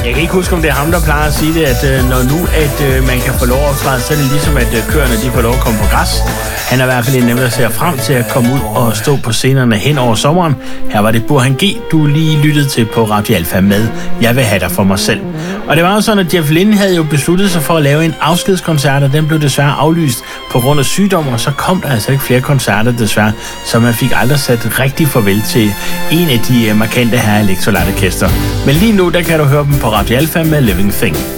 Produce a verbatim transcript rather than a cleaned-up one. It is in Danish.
Jeg kan ikke huske, om det er ham, der plejer at sige det, at øh, når nu at øh, man kan få lov at optræde, så er det ligesom, at øh, køerne de får lov at komme på græs. Han er i hvert fald en af dem, der ser frem til at komme ud og stå på scenerne hen over sommeren. Her var det Burhan G, du lige lyttede til på Radio Alfa med Jeg vil have dig for mig selv. Og det var jo sådan, at Jeff Lynne havde jo besluttet sig for at lave en afskedskoncert, og den blev desværre aflyst på grund af sygdom, og så kom der altså ikke flere koncerter desværre, så man fik aldrig sat rigtig farvel til en af de markante her Electrolyte Orkester. Men lige nu, der kan du høre dem på Radio Alfa med Living Thing.